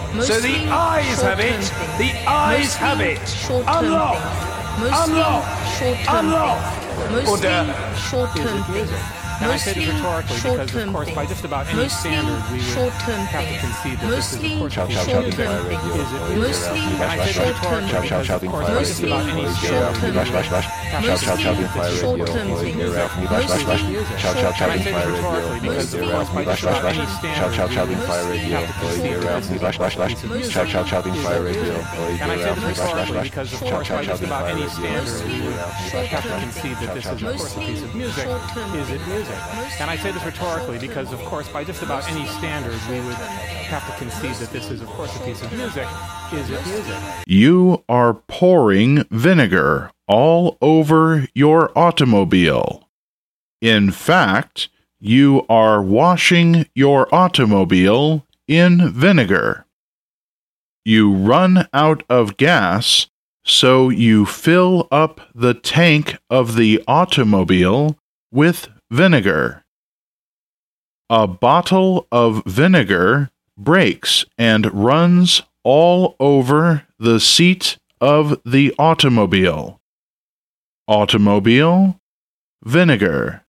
So the eyes have it. The eyes have it. Unlock. Unlock. Unlock. Order. Short-term things. And I say this rhetorically because, of course, by just about any standard, we would have to concede that this is, of course, short-term things. Mostly short-term things. Mostly short-term And I say this rhetorically because, of course, by just about any standard, we would have to concede that this is, of course, a piece of music. Is it music? You are pouring vinegar all over your automobile. In fact, you are washing your automobile in vinegar. You run out of gas, so you fill up the tank of the automobile with vinegar. A bottle of vinegar breaks and runs all over the seat of the automobile. Automobile, vinegar.